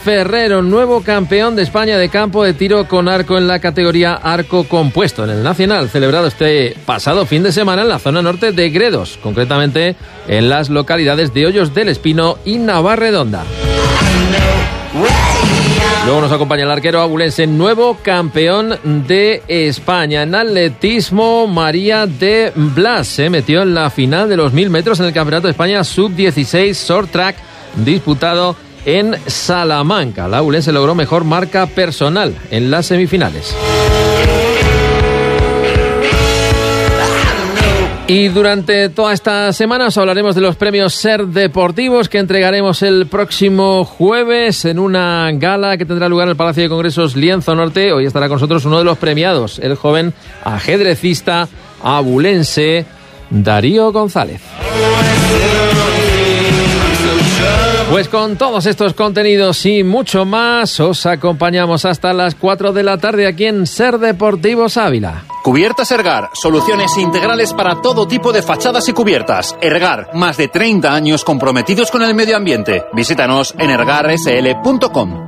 Ferrero, nuevo campeón de España de campo de tiro con arco en la categoría arco compuesto en el Nacional, celebrado este pasado fin de semana en la zona norte de Gredos, concretamente en las localidades de Hoyos del Espino y Navarredonda. Luego nos acompaña el arquero abulense, nuevo campeón de España. En atletismo, María de Blas se metió en la final de los 1000 metros en el Campeonato de España Sub-16 Short Track disputado en Salamanca. La abulense logró mejor marca personal en las semifinales. Y durante toda esta semana os hablaremos de los premios SER Deportivos que entregaremos el próximo jueves en una gala que tendrá lugar en el Palacio de Congresos Lienzo Norte. Hoy estará con nosotros uno de los premiados, el joven ajedrecista abulense Darío González. Pues con todos estos contenidos y mucho más, os acompañamos hasta las 4 de la tarde aquí en SER Deportivos Ávila. Cubiertas Ergar, soluciones integrales para todo tipo de fachadas y cubiertas. Ergar, más de 30 años comprometidos con el medio ambiente. Visítanos en ergarsl.com.